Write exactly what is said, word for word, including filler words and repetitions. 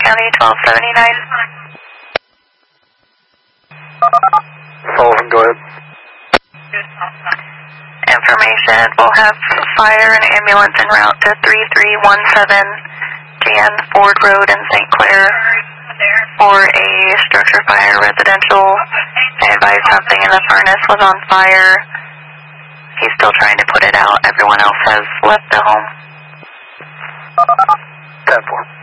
County, twelve seventy-nine. Sullivan, go ahead. Information, we'll have fire and ambulance en route to three three one seven Jan Ford Road in Saint Clair for a structure fire residential. I advised something in the furnace was on fire. He's still trying to put it out. Everyone else has left the home. ten four.